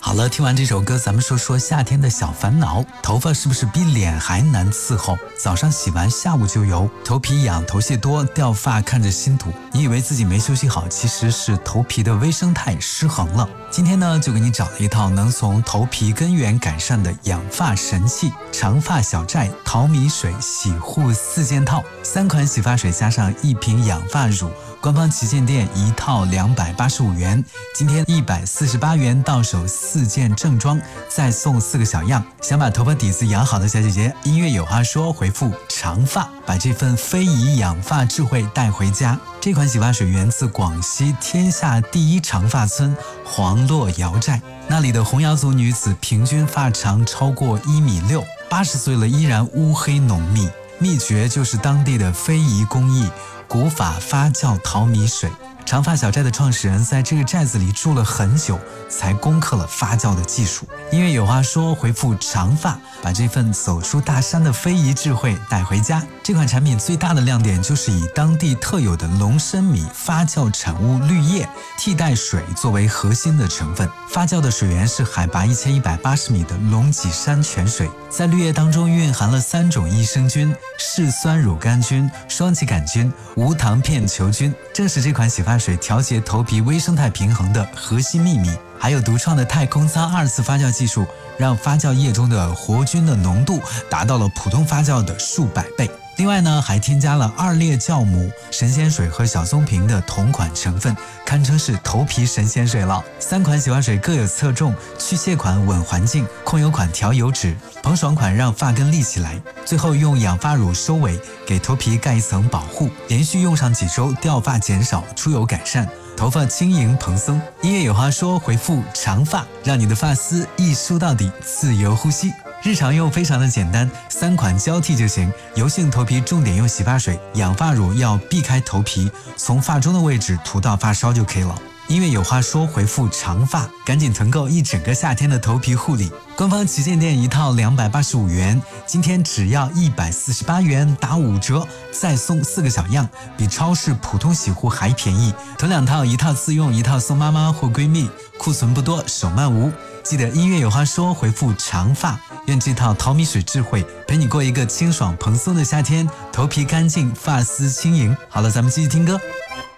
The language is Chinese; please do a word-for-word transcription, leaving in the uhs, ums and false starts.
好了，听完这首歌，咱们说说夏天的小烦恼。头发是不是比脸还难伺候？早上洗完，下午就油，头皮痒，头屑多，掉发看着心堵。你以为自己没休息好，其实是头皮的微生态失衡了。今天呢，就给你找了一套能从头皮根源改善的养发神器——长发小寨淘米水洗护四件套，三款洗发水加上一瓶养发乳。官方旗舰店一套两百八十五元，今天一百四十八元到手四件正装，再送四个小样。想把头发底子养好的小姐姐，音乐有话说，回复长发，把这份非遗养发智慧带回家。这款洗发水源自广西天下第一长发村黄洛瑶寨，那里的洪瑶族女子平均发长超过一米六，八十岁了依然乌黑浓密。秘诀就是当地的非遗工艺古法发酵淘米水。长发小寨的创始人在这个寨子里住了很久，才攻克了发酵的技术。音乐有话说，回复长发，把这份走出大山的非遗智慧带回家。这款产品最大的亮点就是以当地特有的龙参米发酵产物绿叶替代水作为核心的成分，发酵的水源是海拔一千一百八十米的龙脊山泉水，在绿叶当中蕴含了三种益生菌：嗜酸乳杆菌、双歧杆菌、无糖片球菌，正是这款洗发水调节头皮微生态平衡的核心秘密。还有独创的太空舱二次发酵技术，让发酵液中的活菌的浓度达到了普通发酵的数百倍。另外呢，还添加了二裂酵母、神仙水和小松平的同款成分，堪称是头皮神仙水了。三款洗发水各有侧重，去屑款稳环境，控油款调油脂，蓬爽款让发根立起来。最后用养发乳收尾，给头皮盖一层保护，连续用上几周，掉发减少，出油改善，头发轻盈蓬松。音乐有话说，回复长发，让你的发丝一梳到底，自由呼吸。日常用非常的简单，三款交替就行。油性头皮重点用洗发水，养发乳要避开头皮，从发中的位置涂到发梢就可以了。音乐有话说，回复长发，赶紧囤购一整个夏天的头皮护理。官方旗舰店一套两百八十五元，今天只要一百四十八元，打五折，再送四个小样，比超市普通洗护还便宜。囤两套，一套自用，一套送妈妈或闺蜜，库存不多，手慢无。记得音乐有话说，回复长发，愿这套淘米水智慧陪你过一个清爽蓬松的夏天，头皮干净，发丝轻盈。好了，咱们继续听歌。